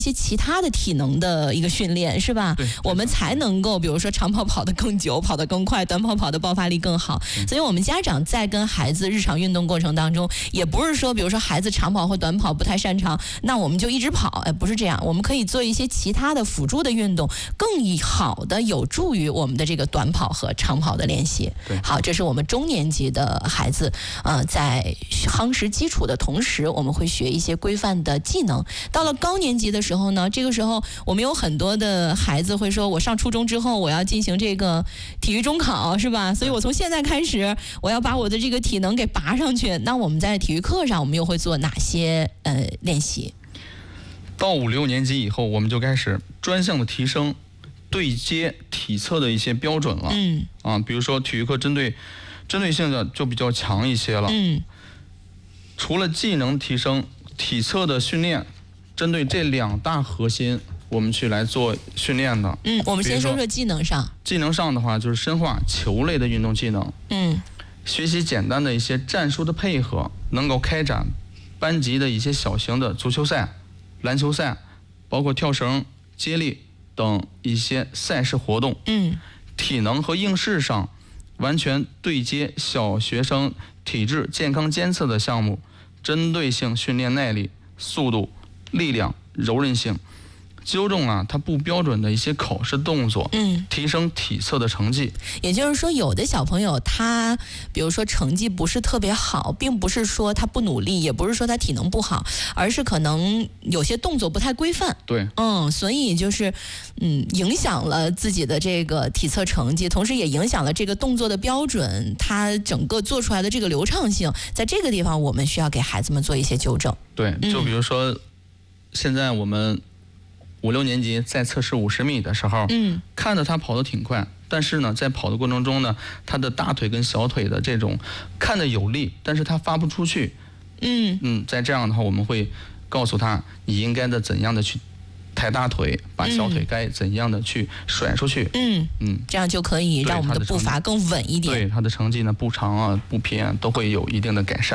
些其他的体能的一个训练，是吧？ 对， 我们才能够比如说长跑跑得更久，跑得更快，短跑跑的爆发力更好。所以我们家长在跟孩子日常运动过程当中，也不是说比如说孩子长跑或短跑不太擅长，那我们就一直跑，不是这样，我们可以做一些其他的辅助的运动，更好的有助于我们的这个短跑和长跑的练习。好，这是我们中年级的孩子，在夯实基础的同时，我们会学一些规范的技能。到了高年级的时候呢，这个时候我们有很多的孩子会说，我上初中之后我要进行这个体育中考，是吧？所以我从现在开始我要把我的这个体能给拔上去。那我们在体育课上我们又会做哪些练习？ 到5、6年级以后，我们就开始专项的提升对接体测的一些标准了。比如说体育课针对性的就比较强一些了。除了技能提升，体测的训练针对这2大核心我们去来做训练的。 我们先说说技能上。 技能上的话就是深化球类的运动技能。学习简单的一些战术的配合，能够开展班级的一些小型的足球赛、篮球赛，包括跳绳、接力等一些赛事活动。体能和应试上完全对接小学生体质健康监测的项目，针对性训练耐力、速度、力量、柔韧性，纠正它不标准的一些考试动作，提升体测的成绩。 也就是说，有的小朋友他比如说成绩不是特别好，并不是说他不努力，也不是说他体能不好，而是可能有些动作不太规范。 对， 所以就是影响了自己的这个体测成绩，同时也影响了这个动作的标准，他整个做出来的这个流畅性，在这个地方我们需要给孩子们做一些纠正。 对，就比如说现在我们5、6年级在测试50米的时候，看着他跑得挺快，但是呢，在跑的过程中呢，他的大腿跟小腿的这种看着有力，但是他发不出去。在这样的话，我们会告诉他，你应该的怎样的去抬大腿，把小腿该怎样的去甩出去。 这样就可以让我们的步伐更稳一点。 对，他的成绩呢，不长不偏都会有一定的改善。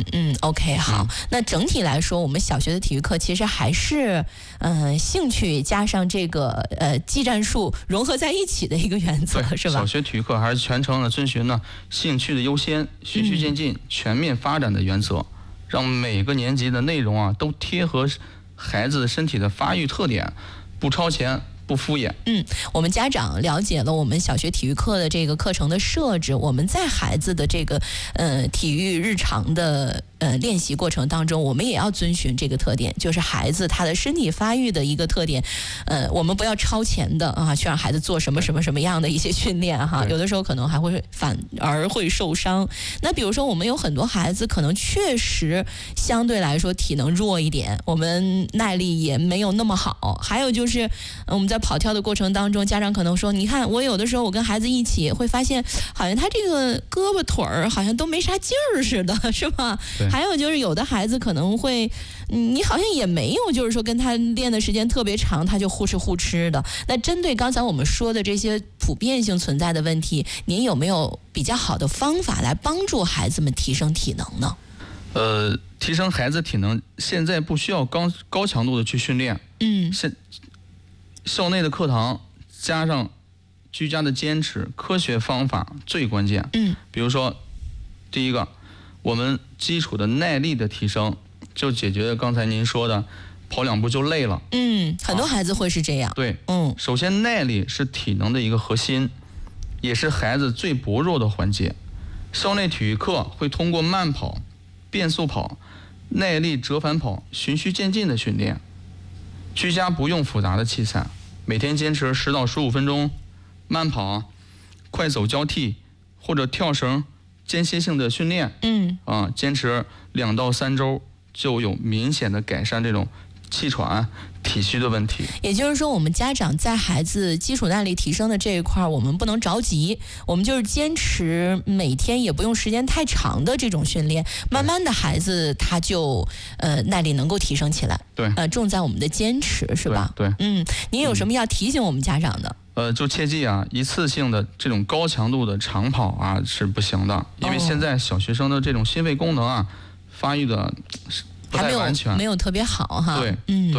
OK， 好。那整体来说，我们小学的体育课其实还是兴趣加上这个技战术融合在一起的一个原则，是吧？ 小学体育课还是全程遵循呢兴趣的优先、循序渐进、全面发展的原则，让每个年级的内容都贴合孩子身体的发育特点，不超前不敷衍。 我们家长了解了我们小学体育课的这个课程的设置，我们在孩子的这个体育日常的练习过程当中，我们也要遵循这个特点，就是孩子他的身体发育的一个特点。我们不要超前的去让孩子做什么样的一些训练有的时候可能还会反而会受伤。那比如说我们有很多孩子可能确实相对来说体能弱一点，我们耐力也没有那么好，还有就是我们在跑跳的过程当中，家长可能说，你看我有的时候我跟孩子一起会发现，好像他这个胳膊腿儿好像都没啥劲儿似的，是吧？还有就是有的孩子可能会你好像也没有就是说跟他练的时间特别长，他就呼哧呼哧的。那针对刚才我们说的这些普遍性存在的问题，您有没有比较好的方法来帮助孩子们提升体能呢？ 提升孩子体能，现在不需要高强度的去训练。校内的课堂加上居家的坚持，科学方法最关键。比如说第一个，我们基础的耐力的提升，就解决了刚才您说的跑2步就累了。 很多孩子会是这样。 对，首先耐力是体能的一个核心，也是孩子最薄弱的环节。校内体育课会通过慢跑、变速跑、耐力折返跑循序渐进的训练。居家不用复杂的器材，每天坚持10到15分钟慢跑、快走交替或者跳绳间歇性的训练。坚持2到3周就有明显的改善这种气喘、体虚的问题。 也就是说，我们家长在孩子基础耐力提升的这一块，我们不能着急，我们就是坚持每天也不用时间太长的这种训练，慢慢的孩子他就耐力能够提升起来。 对， 重在我们的坚持，是吧？ 对。 您有什么要提醒我们家长的？ 就切记一次性的这种高强度的长跑是不行的，因为现在小学生的这种心肺功能发育的不太完全， 没有特别好哈。 对，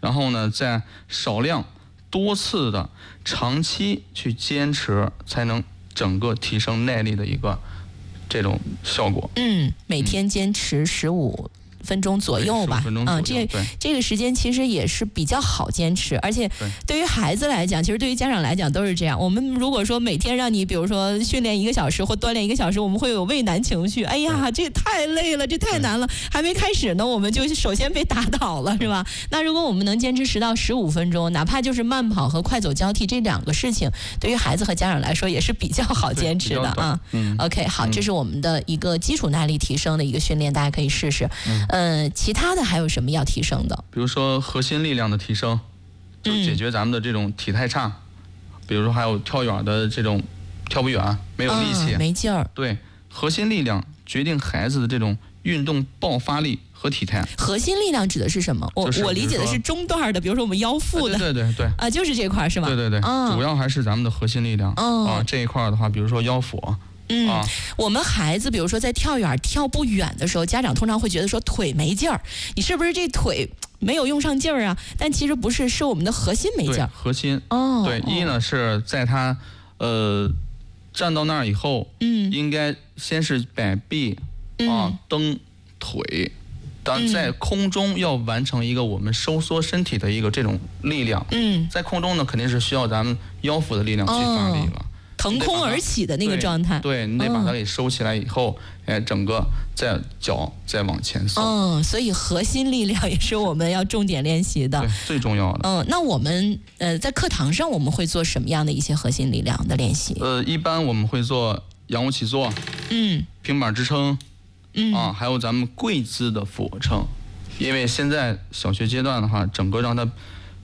然后呢，在少量多次的长期去坚持，才能整个提升耐力的一个这种效果。 每天坚持15分钟左右吧，这个时间其实也是比较好坚持，而且对于孩子来讲，其实对于家长来讲都是这样。我们如果说每天让你比如说训练1个小时或锻炼1个小时，我们会有畏难情绪，哎呀，这太累了，这太难了，还没开始呢，我们就首先被打倒了，是吧？那如果我们能坚持10到15分钟，哪怕就是慢跑和快走交替这2个事情，对于孩子和家长来说也是比较好坚持的啊。OK， 好，这是我们的一个基础耐力提升的一个训练，大家可以试试。其他的还有什么要提升的？ 比如说核心力量的提升，就解决咱们的这种体态差。比如说还有跳远的这种跳不远，没有力气， 没劲儿。 对，核心力量决定孩子的这种运动爆发力和体态。 核心力量指的是什么？我理解的是中段的，比如说我们腰腹的。 对啊，就是这块是吧？ 对，主要还是咱们的核心力量。这一块的话，比如说腰腹。 我们孩子比如说在跳远跳不远的时候，家长通常会觉得说腿没劲儿，你是不是这腿没有用上劲儿啊？但其实不是，是我们的核心没劲儿。 核心对，一呢是在他站到那儿以后，应该先是摆臂蹬腿，但在空中要完成一个我们收缩身体的一个这种力量。在空中呢肯定是需要咱们腰腹的力量去发力了。 腾空而起的那个状态， 对，你得把它给收起来以后，整个脚再往前送。 所以核心力量也是我们要重点练习的， 对，最重要的。 那我们在课堂上我们会做什么样的一些核心力量的练习？ 一般我们会做仰卧起坐，平板支撑，还有咱们跪姿的俯卧撑。因为现在小学阶段的话，整个让他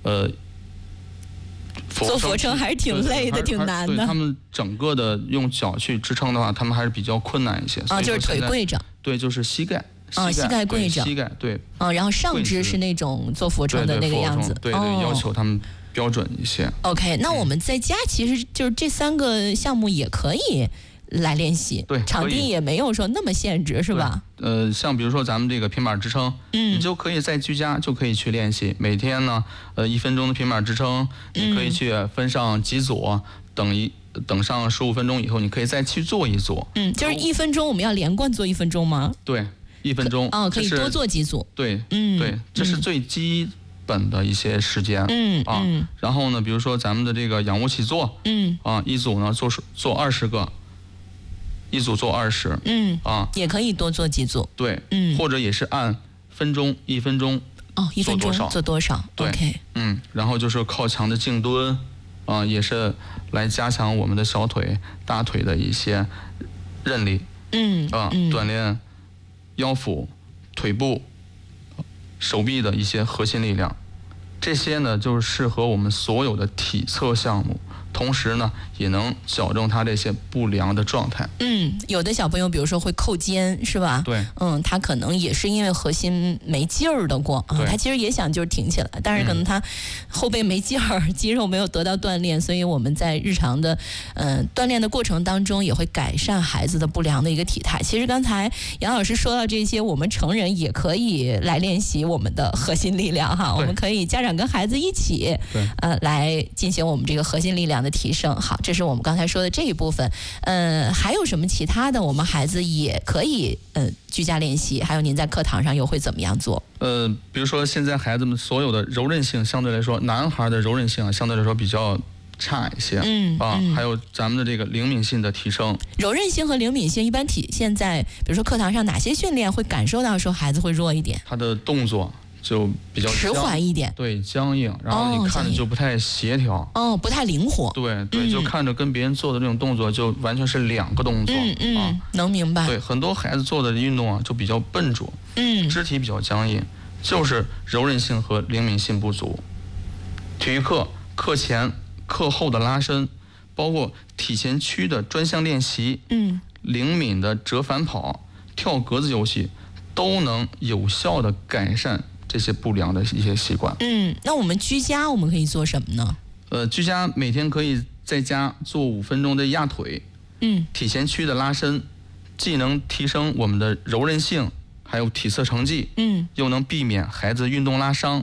做俯卧撑还是挺累的，挺难的。 对，他们整个的用脚去支撑的话，他们还是比较困难一些。 就是腿跪着。 对，就是膝盖跪着。 膝盖对。 然后上肢是那种做俯卧撑的那个样子。 对，要求他们标准一些。 OK， 那我们在家其实就是这3个项目也可以来练习， 对， 场地也没有说那么限制，是吧？ 像比如说咱们这个平板支撑，你就可以在居家就可以去练习。每天呢，1分钟的平板支撑，你可以去分上几组，等上15分钟以后，你可以再去做一组。 就是1分钟，我们要连贯做1分钟吗？ 对，1分钟。 可以多做几组。 对，对，这是最基本的一些时间。然后呢，比如说咱们的这个仰卧起坐，一组呢做20个。一组做20， 也可以多做几组， 对，或者也是按分钟1分钟 1分钟做多少， 对 ，OK， 然后就是靠墙的静蹲，也是来加强我们的小腿、大腿的一些韧力，锻炼腰腹、腿部、手臂的一些核心力量，这些呢就是适合我们所有的体测项目。同时呢，也能矫正他这些不良的状态。 有的小朋友，比如说会扣肩，是吧？ 对。 他可能也是因为核心没劲儿的过他其实也想就是挺起来，但是可能他后背没劲儿，肌肉没有得到锻炼，所以我们在日常的锻炼的过程当中，也会改善孩子的不良的一个体态。其实刚才杨老师说到这些，我们成人也可以来练习我们的核心力量哈。我们可以家长跟孩子一起，来进行我们这个核心力量的提升。好，这是我们刚才说的这一部分。还有什么其他的我们孩子也可以居家练习？还有您在课堂上又会怎么样做？ 比如说现在孩子们所有的柔韧性相对来说，男孩的柔韧性相对来说比较差一些。还有咱们的这个灵敏性的提升。 柔韧性和灵敏性一般体现在比如说课堂上哪些训练会感受到说孩子会弱一点？ 他的动作就比较迟缓一点， 对，僵硬，然后你看着就不太协调， 不太灵活， 对，就看着跟别人做的这种动作就完全是2个动作， 能明白。 对，很多孩子做的运动就比较笨拙，肢体比较僵硬，就是柔韧性和灵敏性不足。体育课课前课后的拉伸，包括体前屈的专项练习，灵敏的折返跑、跳格子游戏，都能有效的改善这些不良的一些习惯。 那我们居家我们可以做什么呢？ 居家每天可以在家做5分钟的压腿，体前屈的拉伸，既能提升我们的柔韧性，还有体测成绩，又能避免孩子运动拉伤，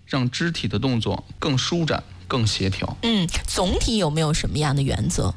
让肢体的动作更舒展、更协调。 总体有没有什么样的原则？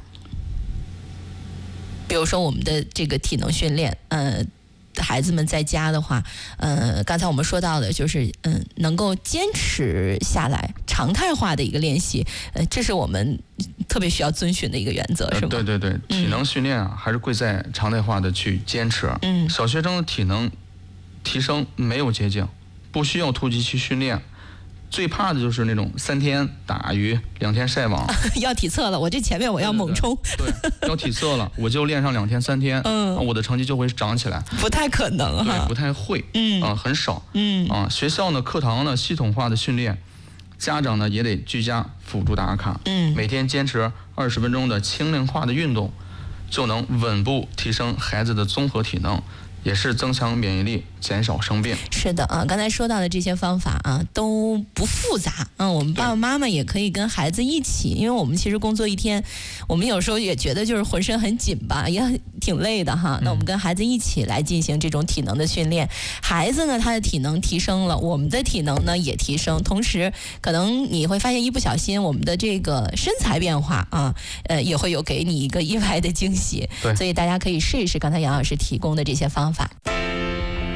比如说我们的这个体能训练，孩子们在家的话，刚才我们说到的就是，能够坚持下来，常态化的一个练习，这是我们特别需要遵循的一个原则，是吗？ 对对对，体能训练还是贵在常态化的去坚持。小学生的体能提升没有捷径，不需要突击去训练。最怕的就是那种3天打鱼2天晒网， 要体测了，我这前面我要猛冲， 对，要体测了，我就练上2天3天，我的成绩就会涨起来， 不太可能哈， 对，不太会，很少，学校呢课堂呢系统化的训练，家长呢也得居家辅助打卡，每天坚持20分钟的轻量化的运动，就能稳步提升孩子的综合体能。也是增强免疫力，减少生病。 是的啊，刚才说到的这些方法啊都不复杂，我们爸爸妈妈也可以跟孩子一起，因为我们其实工作一天，我们有时候也觉得就是浑身很紧吧，也挺累的哈。那我们跟孩子一起来进行这种体能的训练，孩子呢他的体能提升了，我们的体能呢也提升，同时可能你会发现一不小心我们的这个身材变化啊，也会有给你一个意外的惊喜。 对， 所以大家可以试一试刚才杨老师提供的这些方法。